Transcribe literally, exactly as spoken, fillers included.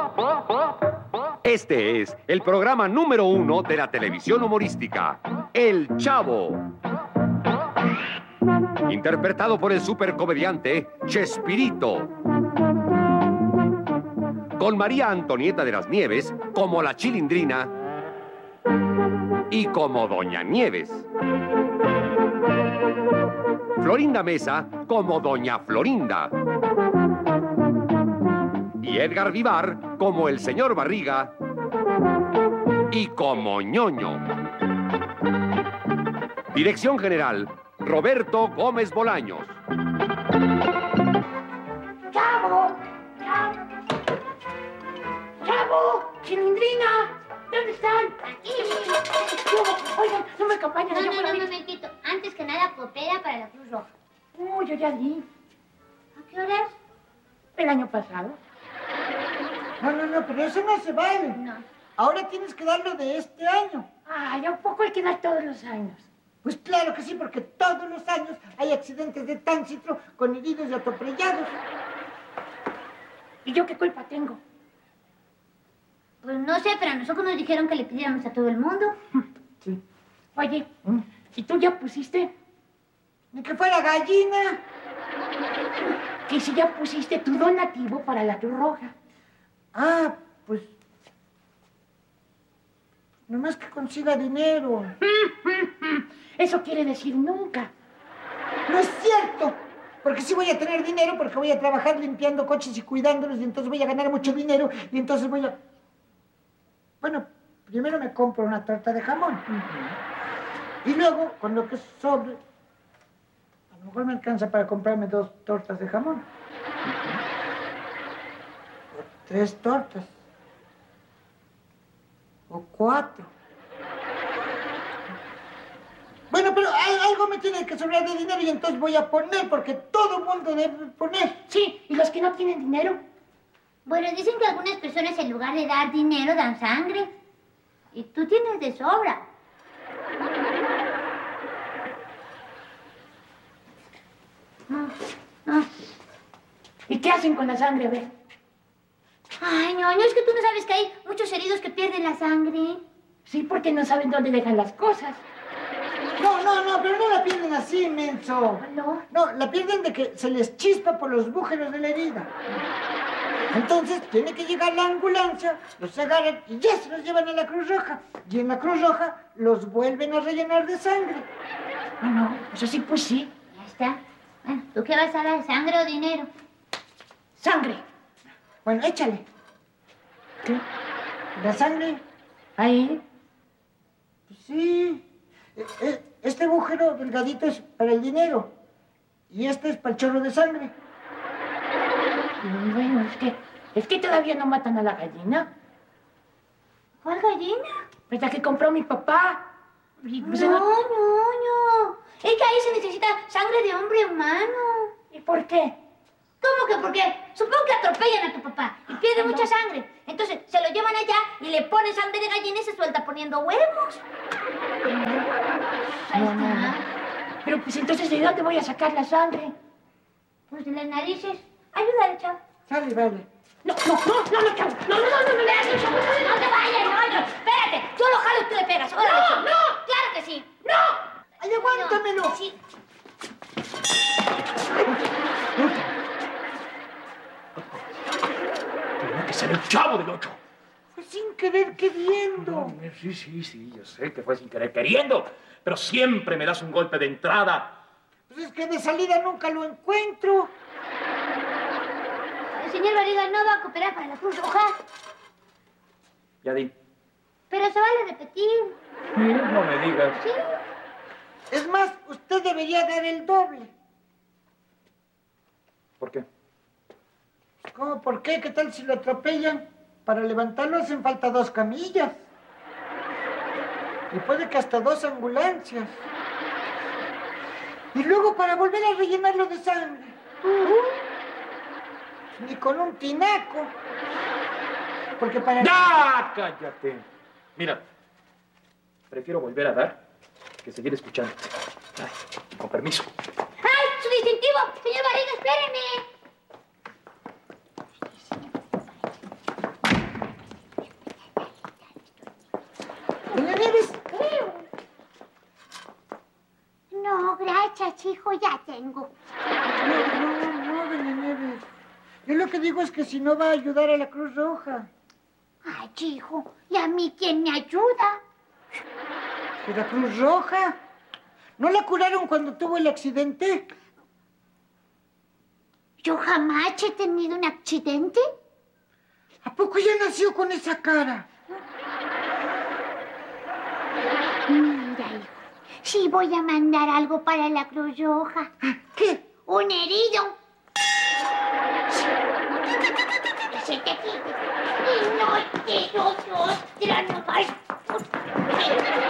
Este es el programa número uno de la televisión humorística, El Chavo. Interpretado por el supercomediante Chespirito. Con María Antonieta de las Nieves como la Chilindrina y como Doña Nieves. Florinda Mesa como Doña Florinda. Y Edgar Vivar como el señor Barriga y como Ñoño. Dirección general, Roberto Gómez Bolaños. ¡Chavo! ¡Chavo! ¡Chavo! ¡Chilindrina! ¿Dónde están? Aquí. Oigan, no me acompañan. No, yo no, por no, ahí. un momentito. Antes que nada, coopera para la Cruz Roja. Oh, yo ya di. ¿A qué horas? El año pasado. No, no, no, pero eso no se vale. No. Ahora tienes que darlo de este año. Ay, ¿a poco hay que dar todos los años? Pues claro que sí, porque todos los años hay accidentes de tránsito con heridos y atropellados. ¿Y yo qué culpa tengo? Pues no sé, pero a nosotros nos dijeron que le pidiéramos a todo el mundo. Sí. Oye, ¿y tú ya pusiste? Ni que fuera gallina. Que si ya pusiste tu donativo para la Cruz Roja. Ah, pues... Nomás que consiga dinero. Eso quiere decir nunca. No es cierto. Porque sí voy a tener dinero, porque voy a trabajar limpiando coches y cuidándolos, y entonces voy a ganar mucho dinero, y entonces voy a... Bueno, primero me compro una torta de jamón. Uh-huh. Y luego, con lo que sobre, a lo mejor me alcanza para comprarme dos tortas de jamón. Uh-huh. O tres tortas. O cuatro. Bueno, pero algo me tiene que sobrar de dinero y entonces voy a poner, porque todo el mundo debe poner. Sí, ¿y los que no tienen dinero? Bueno, dicen que algunas personas en lugar de dar dinero dan sangre. Y tú tienes de sobra. No, no. ¿Y qué hacen con la sangre, a ver? Ay, Ñoño, es que tú no sabes que hay muchos heridos que pierden la sangre. Sí, porque no saben dónde dejan las cosas. No, no, no, pero no la pierden así, menso. ¿No? No, la pierden de que se les chispa por los agujeros de la herida. Entonces tiene que llegar la ambulancia, los agarran y ya se los llevan a la Cruz Roja. Y en la Cruz Roja los vuelven a rellenar de sangre. No, no, eso sí, pues sí. Ya está. Bueno, ¿tú qué vas a dar, sangre o dinero? Sangre. Bueno, échale. ¿Qué? ¿La sangre? ¿Ahí? Pues sí. Este agujero delgadito es para el dinero. Y este es para el chorro de sangre. Bueno, es que, es que todavía no matan a la gallina. ¿Cuál gallina? Pues la que compró mi papá. Y, pues, No, no, no. Es que ahí se necesita sangre de hombre humano. ¿Y por qué? ¿Cómo que por qué? Supongo que atropellan a tu papá y pierde no. mucha sangre. Entonces se lo llevan allá y le ponen sangre de gallina y se suelta poniendo huevos. Ahí No, no, está. no. Pero pues entonces, ¿de dónde voy a sacar la sangre? Pues de las narices. Ayúdale, chavo. Sale, vale. No, no, no, no, no, chavo. No, no, no, no, no le hagas eso. No te vayas, no, no. Espérate. Yo lo jalo y tú le pegas. Órale, No, chavo. no. Claro que sí. ¡No! ¡Ay, aguántamelo! No, sí. Tenía que ser el Chavo del Ocho. Fue sin querer queriendo. No, sí, sí, sí, yo sé que fue sin querer queriendo, pero siempre me das un golpe de entrada. Pues es que de salida nunca lo encuentro. El señor Barriga no va a cooperar para la Cruz Roja. Ya di. Pero se vale repetir. Sí, no me digas. Sí. Es más, usted debería dar el doble. ¿Por qué? ¿Cómo? ¿Por qué? ¿Qué tal si lo atropellan? Para levantarlo hacen falta dos camillas. Y puede que hasta dos ambulancias. Y luego para volver a rellenarlo de sangre. Uh-huh. Ni con un tinaco. Porque para... ¡Ya! ¡Cállate! Mira, prefiero volver a dar que seguir escuchando. Ay, con permiso. ¡Ay, su distintivo! Señor Barriga, espéreme. hijo, ya tengo. No, no, no, doña Nieves. Yo lo que digo es que si no va a ayudar a la Cruz Roja. Ay, hijo, ¿y a mí quién me ayuda? ¿Que la Cruz Roja? ¿No la curaron cuando tuvo el accidente? Yo jamás he tenido un accidente. ¿A poco ya nació con esa cara? Mira, hijo, sí voy a mandar algo para la Cruz Roja. ¿Qué? Un herido. Que se te quite. Y no te lo otra nomás.